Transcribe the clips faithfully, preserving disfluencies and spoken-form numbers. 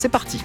C'est parti.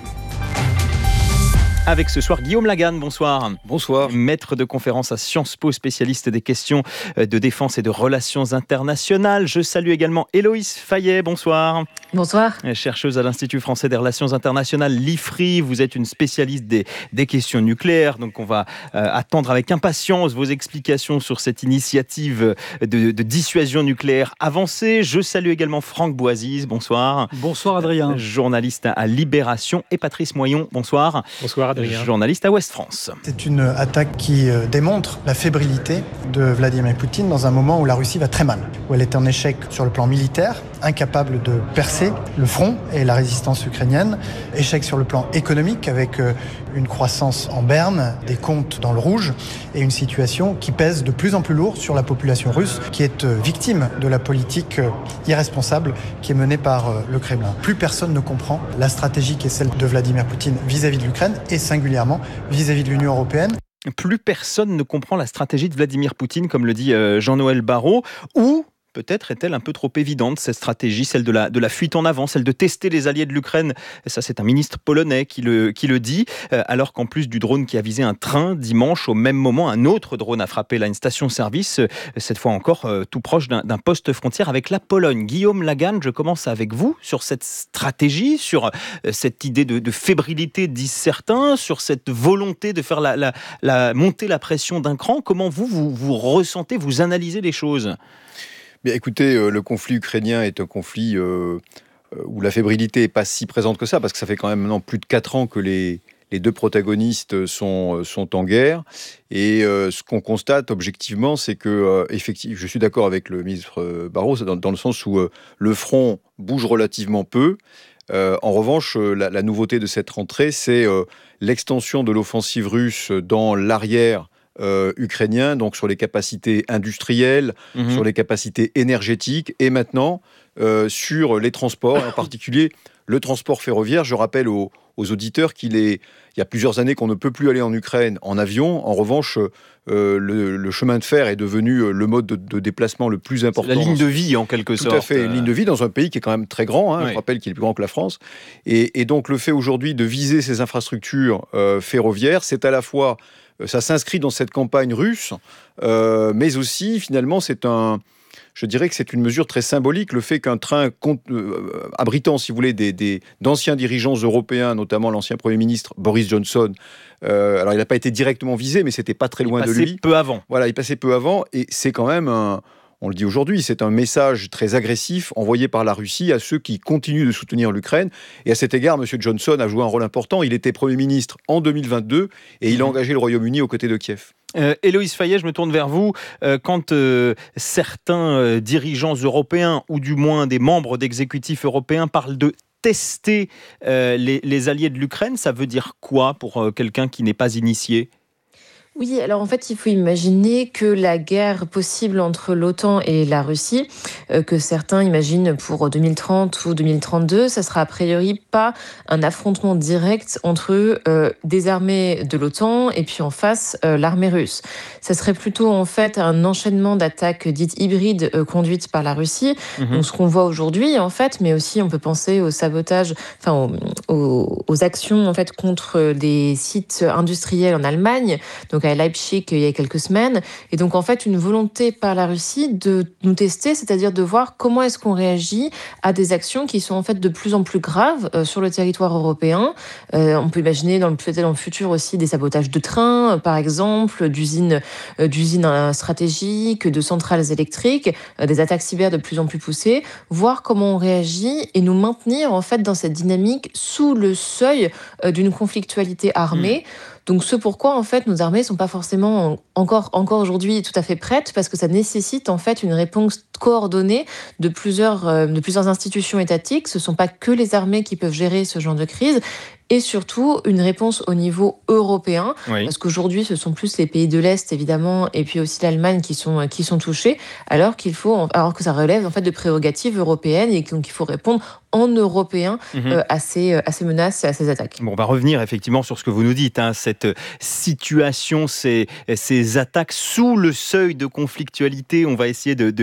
Avec ce soir Guillaume Laganne, bonsoir. Bonsoir. Maître de conférence à Sciences Po, spécialiste des questions de défense et de relations internationales. Je salue également Héloïse Fayet, bonsoir. Bonsoir. Chercheuse à l'Institut français des relations internationales, l'I F R I. Vous êtes une spécialiste des, des questions nucléaires, donc on va euh, attendre avec impatience vos explications sur cette initiative de, de dissuasion nucléaire avancée. Je salue également Franck Boisiz, bonsoir. Bonsoir Adrien. Journaliste à Libération, et Patrice Moyon, bonsoir. Bonsoir Adrien. Journaliste à Ouest France. C'est une attaque qui démontre la fébrilité de Vladimir Poutine dans un moment où la Russie va très mal, où elle est en échec sur le plan militaire, incapable de percer le front et la résistance ukrainienne, échec sur le plan économique avec une croissance en berne, des comptes dans le rouge et une situation qui pèse de plus en plus lourd sur la population russe qui est victime de la politique irresponsable qui est menée par le Kremlin. Plus personne ne comprend la stratégie qui est celle de Vladimir Poutine vis-à-vis de l'Ukraine et singulièrement vis-à-vis de l'Union européenne. Plus personne ne comprend la stratégie de Vladimir Poutine, comme le dit Jean-Noël Barrot, ou peut-être est-elle un peu trop évidente, cette stratégie, celle de la, de la fuite en avant, celle de tester les alliés de l'Ukraine. Et ça, c'est un ministre polonais qui le, qui le dit, euh, alors qu'en plus du drone qui a visé un train, dimanche, au même moment, un autre drone a frappé là, une station-service, euh, cette fois encore euh, tout proche d'un, d'un poste frontière avec la Pologne. Guillaume Laganne, je commence avec vous sur cette stratégie, sur euh, cette idée de, de fébrilité, disent certains, sur cette volonté de faire la, la, la, monter la pression d'un cran. Comment vous, vous, vous ressentez, vous analysez les choses ? Bien, écoutez, euh, le conflit ukrainien est un conflit euh, où la fébrilité n'est pas si présente que ça, parce que ça fait quand même maintenant plus de quatre ans que les, les deux protagonistes sont, sont en guerre. Et euh, ce qu'on constate objectivement, c'est que, euh, effectivement, je suis d'accord avec le ministre Barrot, dans, dans le sens où euh, le front bouge relativement peu. Euh, en revanche, euh, la, la nouveauté de cette rentrée, c'est euh, l'extension de l'offensive russe dans l'arrière Euh, ukrainien, donc sur les capacités industrielles, mmh. sur les capacités énergétiques, et maintenant euh, sur les transports, en particulier le transport ferroviaire. Je rappelle aux, aux auditeurs qu'il est, il y a plusieurs années qu'on ne peut plus aller en Ukraine en avion. En revanche, euh, le, le chemin de fer est devenu le mode de, de déplacement le plus important. C'est la ligne de vie, en quelque Tout sorte. Tout à fait, une ligne de vie dans un pays qui est quand même très grand. Hein, oui. Je rappelle qu'il est plus grand que la France. Et, et donc, le fait aujourd'hui de viser ces infrastructures euh, ferroviaires, c'est à la fois ça s'inscrit dans cette campagne russe, euh, mais aussi, finalement, c'est un... Je dirais que c'est une mesure très symbolique, le fait qu'un train compte, euh, abritant, si vous voulez, des, des, d'anciens dirigeants européens, notamment l'ancien Premier ministre Boris Johnson, euh, alors il n'a pas été directement visé, mais c'était pas très loin de lui. Il passait peu avant. Voilà, il passait peu avant, et c'est quand même un... On le dit aujourd'hui, c'est un message très agressif envoyé par la Russie à ceux qui continuent de soutenir l'Ukraine. Et à cet égard, M. Johnson a joué un rôle important. Il était Premier ministre en deux mille vingt-deux et il a engagé le Royaume-Uni aux côtés de Kiev. Euh, Héloïse Fayet, je me tourne vers vous. Euh, quand euh, certains euh, dirigeants européens, ou du moins des membres d'exécutifs européens, parlent de tester euh, les, les alliés de l'Ukraine, ça veut dire quoi pour euh, quelqu'un qui n'est pas initié ? Oui, alors en fait, il faut imaginer que la guerre possible entre l'OTAN et la Russie, euh, que certains imaginent pour deux mille trente ou deux mille trente-deux, ça sera a priori pas un affrontement direct entre euh, des armées de l'OTAN et puis en face euh, l'armée russe. Ça serait plutôt en fait un enchaînement d'attaques dites hybrides euh, conduites par la Russie. Mmh. Donc ce qu'on voit aujourd'hui en fait, mais aussi on peut penser au sabotage, enfin aux, aux, aux actions en fait contre des sites industriels en Allemagne. Donc à Leipzig il y a quelques semaines. Et donc, en fait, une volonté par la Russie de nous tester, c'est-à-dire de voir comment est-ce qu'on réagit à des actions qui sont en fait de plus en plus graves euh, sur le territoire européen. Euh, on peut imaginer dans le, peut-être dans le futur aussi des sabotages de trains, euh, par exemple, d'usines, euh, d'usines euh, stratégiques, de centrales électriques, euh, des attaques cyber de plus en plus poussées, voir comment on réagit et nous maintenir en fait dans cette dynamique sous le seuil euh, d'une conflictualité armée. Mmh. Donc, ce pourquoi, en fait, nos armées ne sont pas forcément encore, encore aujourd'hui tout à fait prêtes, parce que ça nécessite, en fait, une réponse coordonnée de plusieurs, euh, de plusieurs institutions étatiques. Ce ne sont pas que les armées qui peuvent gérer ce genre de crise. Et surtout, une réponse au niveau européen, oui. Parce qu'aujourd'hui, ce sont plus les pays de l'Est, évidemment, et puis aussi l'Allemagne qui sont, qui sont touchés, alors, qu'il faut, alors que ça relève, en fait, de prérogatives européennes et donc il faut répondre en européen mmh. euh, à, ces, à ces menaces et à ces attaques. Bon, on va revenir effectivement sur ce que vous nous dites, hein, cette situation, ces, ces attaques sous le seuil de conflictualité. On va essayer de, de préciser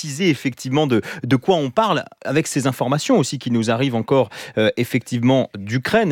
préciser effectivement de, de quoi on parle avec ces informations aussi qui nous arrivent encore euh, effectivement d'Ukraine.